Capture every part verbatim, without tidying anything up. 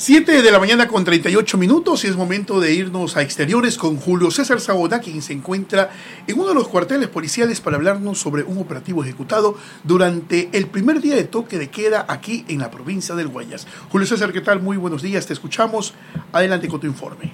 Siete de la mañana con treinta y ocho minutos y es momento de irnos a exteriores con Julio César Saona, quien se encuentra en uno de los cuarteles policiales para hablarnos sobre un operativo ejecutado durante el primer día de toque de queda aquí en la provincia del Guayas. Julio César, ¿qué tal? Muy buenos días, te escuchamos. Adelante con tu informe.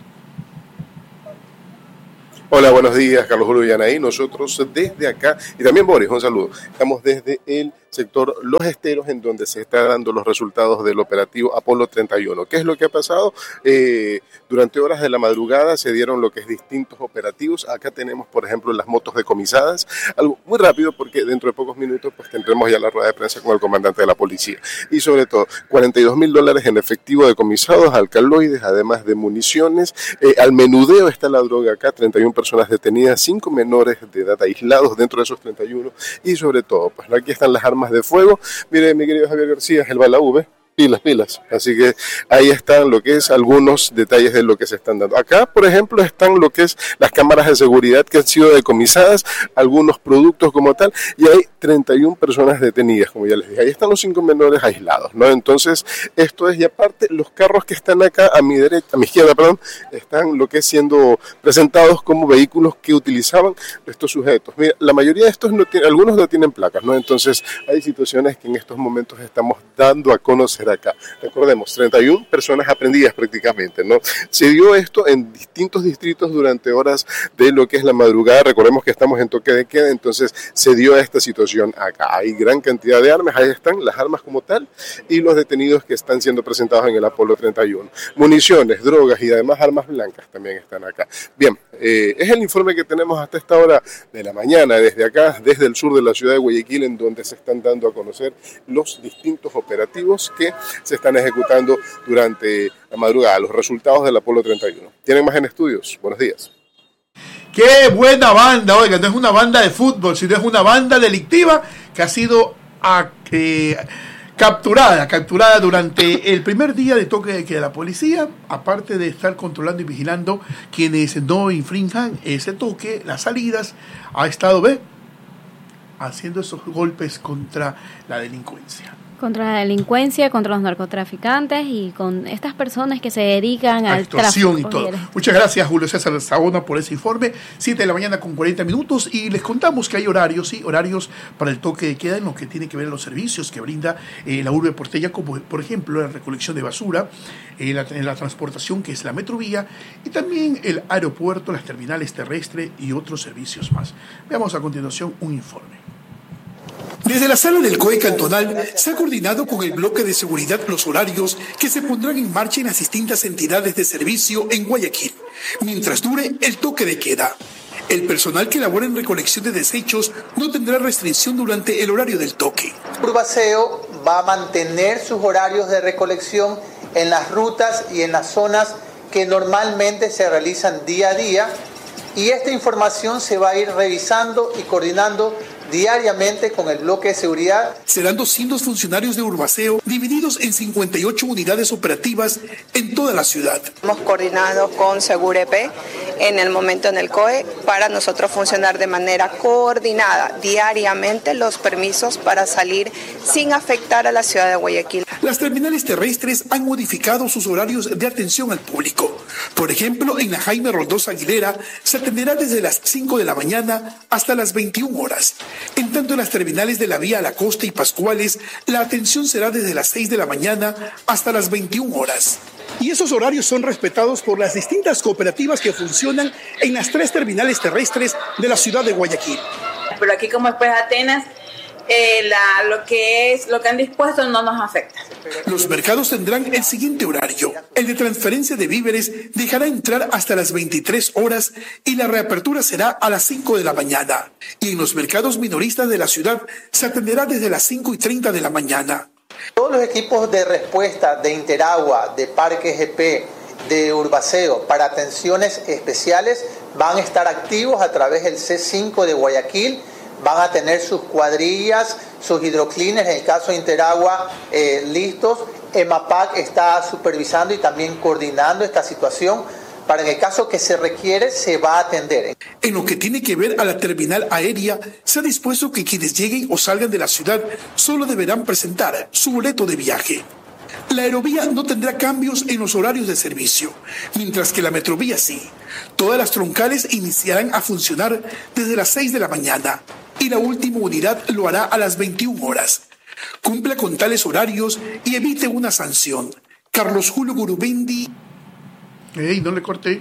Hola, buenos días, Carlos Julio Yanaí. Nosotros desde acá, y también Boris, un saludo. Estamos desde el sector Los Esteros, en donde se están dando los resultados del operativo Apolo treinta y uno. ¿Qué es lo que ha pasado? Eh, durante horas de la madrugada se dieron lo que es distintos operativos. Acá tenemos, por ejemplo, las motos decomisadas. Algo muy rápido porque dentro de pocos minutos pues tendremos ya la rueda de prensa con el comandante de la policía. Y sobre todo, cuarenta y dos mil dólares en efectivo decomisados, alcaloides, además de municiones. Eh, al menudeo está la droga acá, treinta y una personas detenidas, cinco menores de edad aislados dentro de esos treinta y uno. Y sobre todo, pues aquí están las armas de fuego. Mire, mi querido Javier García, el bala V, pilas, pilas. Así que ahí están lo que es algunos detalles de lo que se están dando. Acá, por ejemplo, están lo que es las cámaras de seguridad que han sido decomisadas, algunos productos como tal, y hay treinta y una personas detenidas, como ya les dije. Ahí están los cinco menores aislados, ¿no? Entonces, esto es, y aparte, los carros que están acá a mi derecha, a mi izquierda, perdón, están lo que es siendo presentados como vehículos que utilizaban estos sujetos. Mira, la mayoría de estos, no tienen, algunos no tienen placas, ¿no? Entonces, hay situaciones que en estos momentos estamos dando a conocer acá. Recordemos, treinta y una personas aprendidas prácticamente, ¿no? Se dio esto en distintos distritos durante horas de lo que es la madrugada. Recordemos que estamos en toque de queda, entonces se dio esta situación acá. Hay gran cantidad de armas, ahí están las armas como tal y los detenidos que están siendo presentados en el Apolo treinta y uno. Municiones, drogas y además armas blancas también están acá. Bien, eh, es el informe que tenemos hasta esta hora de la mañana, desde acá, desde el sur de la ciudad de Guayaquil, en donde se están dando a conocer los distintos operativos que se están ejecutando durante la madrugada, los resultados del Apolo treinta y uno. ¿Tienen más en estudios? Buenos días. ¡Qué buena banda! Oiga, no es una banda de fútbol, sino es una banda delictiva que ha sido a, eh, capturada, capturada durante el primer día de toque de queda. La policía, aparte de estar controlando y vigilando quienes no infrinjan ese toque, las salidas, ha estado, ¿ve?, haciendo esos golpes contra la delincuencia. Contra la delincuencia, contra los narcotraficantes y con estas personas que se dedican al tráfico. Y todo. Muchas gracias, Julio César Saona, por ese informe. siete de la mañana con cuarenta minutos y les contamos que hay horarios, sí, horarios para el toque de queda en lo que tiene que ver los servicios que brinda eh, la urbe porteña, como por ejemplo la recolección de basura, eh, la, en la transportación que es la metrovía y también el aeropuerto, las terminales terrestres y otros servicios más. Veamos a continuación un informe. Desde la sala del C O E cantonal se ha coordinado con el bloque de seguridad los horarios que se pondrán en marcha en las distintas entidades de servicio en Guayaquil, mientras dure el toque de queda. El personal que labora en recolección de desechos no tendrá restricción durante el horario del toque. Urbaceo va a mantener sus horarios de recolección en las rutas y en las zonas que normalmente se realizan día a día, y esta información se va a ir revisando y coordinando diariamente con el bloque de seguridad. Serán doscientos funcionarios de Urbaceo divididos en cincuenta y ocho unidades operativas en toda la ciudad. Hemos coordinado con Segurep en el momento en el C O E para nosotros funcionar de manera coordinada diariamente los permisos para salir sin afectar a la ciudad de Guayaquil. Las terminales terrestres han modificado sus horarios de atención al público. Por ejemplo, en la Jaime Roldós Aguilera se atenderá desde las cinco de la mañana hasta las veintiuna horas. En tanto, en las terminales de la vía La Costa y Pascuales, la atención será desde las seis de la mañana hasta las veintiuna horas. Y esos horarios son respetados por las distintas cooperativas que funcionan en las tres terminales terrestres de la ciudad de Guayaquil. Pero aquí, como después de Atenas, eh, la, lo que es lo que han dispuesto no nos afecta. Los mercados tendrán el siguiente horario. El de transferencia de víveres dejará entrar hasta las veintitrés horas y la reapertura será a las cinco de la mañana. Y en los mercados minoristas de la ciudad se atenderá desde las cinco y treinta de la mañana. Todos los equipos de respuesta de Interagua, de Parque G P, de Urbaceo para atenciones especiales van a estar activos a través del C cinco de Guayaquil. Van a tener sus cuadrillas, sus hidrocleaners, en el caso de Interagua, eh, listos. EMAPAC está supervisando y también coordinando esta situación para en el caso que se requiere, se va a atender. En lo que tiene que ver a la terminal aérea, se ha dispuesto que quienes lleguen o salgan de la ciudad solo deberán presentar su boleto de viaje. La aerovía no tendrá cambios en los horarios de servicio, mientras que la metrovía sí. Todas las troncales iniciarán a funcionar desde las seis de la mañana y la última unidad lo hará a las veintiuna horas. Cumpla con tales horarios y evite una sanción. Carlos Julio Gurubendi. Ey, no le corté.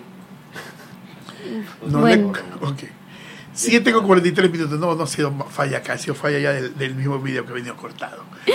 No Bueno. le... Ok. siete con cuarenta y tres minutos. No, no ha sido falla acá, ha sido falla ya del, del mismo video que venía cortado.